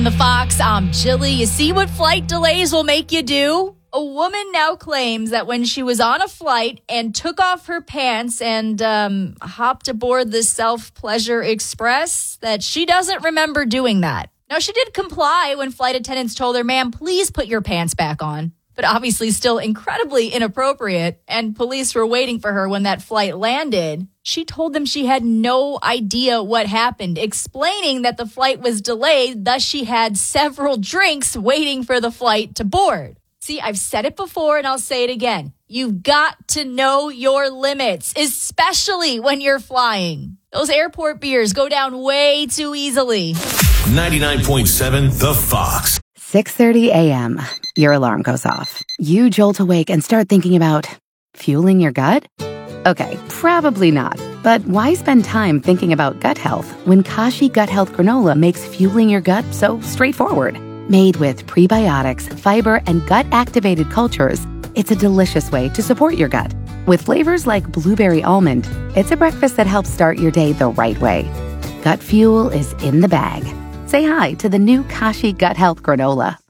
The Fox, I'm Jilly. You see what flight delays will make you do? A woman now claims that when she was on a flight and took off her pants and hopped aboard the Self Pleasure Express, that she doesn't remember doing that. Now, she did comply when flight attendants told her, ma'am, please put your pants back on. But obviously still incredibly inappropriate, and police were waiting for her when that flight landed. She told them she had no idea what happened, explaining that the flight was delayed, thus she had several drinks waiting for the flight to board. See, I've said it before and I'll say it again. You've got to know your limits, especially when you're flying. Those airport beers go down way too easily. 99.7 The Fox. 6:30 a.m. Your alarm goes off. You jolt awake and start thinking about fueling your gut? Okay, probably not. But why spend time thinking about gut health when Kashi Gut Health Granola makes fueling your gut so straightforward? Made with prebiotics, fiber, and gut-activated cultures, it's a delicious way to support your gut. With flavors like blueberry almond, it's a breakfast that helps start your day the right way. Gut fuel is in the bag. Say hi to the new Kashi Gut Health Granola.